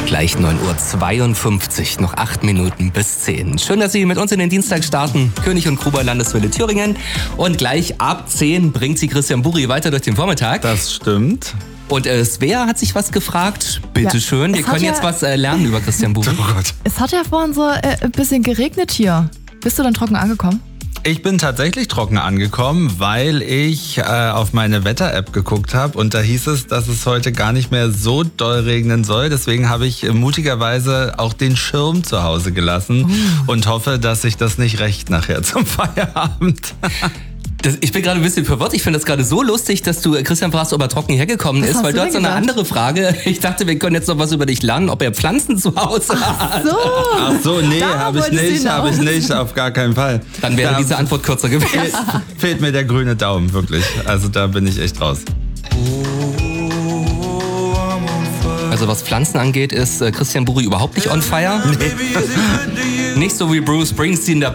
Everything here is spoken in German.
Gleich 9:52 Uhr, noch 8 Minuten bis 10. Schön, dass Sie mit uns in den Dienstag starten. König und Gruber, Landeswelle Thüringen. Und gleich ab 10 bringt Sie Christian Buri weiter durch den Vormittag. Das stimmt. Und Svea hat sich was gefragt. Bitte schön, wir können jetzt was lernen über Christian Buri. Oh Gott. Es hat ja vorhin so ein bisschen geregnet hier. Bist du dann trocken angekommen? Ich bin tatsächlich trocken angekommen, weil ich auf meine Wetter-App geguckt habe und da hieß es, dass es heute gar nicht mehr so doll regnen soll. Deswegen habe ich mutigerweise auch den Schirm zu Hause gelassen und hoffe, dass sich das nicht rächt nachher zum Feierabend. Ich bin gerade ein bisschen verwirrt. Ich finde das gerade so lustig, dass du Christian fragst, ob er trocken hergekommen ist, weil du hast so eine andere Frage. Ich dachte, wir können jetzt noch was über dich lernen, ob er Pflanzen zu Hause hat. Ach so, nee, habe ich nicht, auf gar keinen Fall. Dann wäre diese Antwort kürzer gewesen. Fehlt mir der grüne Daumen, wirklich. Also da bin ich echt raus. Also was Pflanzen angeht, ist Christian Buri überhaupt nicht on fire. Nee. Nicht so wie Bruce Springsteen, der